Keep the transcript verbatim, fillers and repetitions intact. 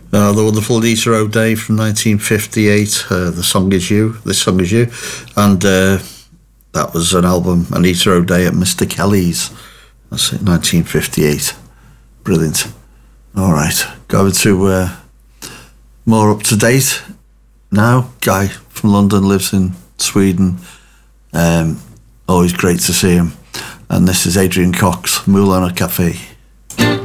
Uh, the wonderful Lisa O'Day from nineteen fifty-eight. Uh, the song is You. This song is You. And uh, that was an album, Anita O'Day at Mister Kelly's. That's it, nineteen fifty-eight. Brilliant. All right. Going to uh, more up to date now. Guy from London, lives in Sweden. Um, always great to see him. And this is Adrian Cox, Moulin à Café.